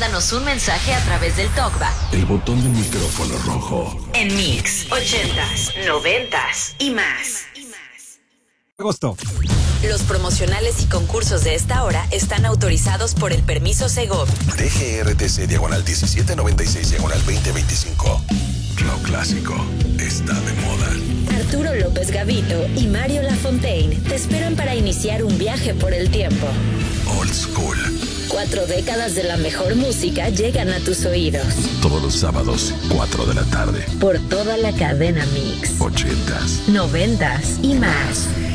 mándanos un mensaje a través del TalkBack. El botón del micrófono rojo. En Mix 80s, 90s y más. Agosto. Los promocionales y concursos de esta hora están autorizados por el permiso Segov. DGRTC /16/2025. Lo clásico está de moda. Arturo López Gavito y Mario Lafontaine te esperan para iniciar un viaje por el tiempo. Old School. 4 décadas de la mejor música llegan a tus oídos. Todos los sábados, 4 de la tarde. Por toda la cadena Mix. 80s. 90s y más.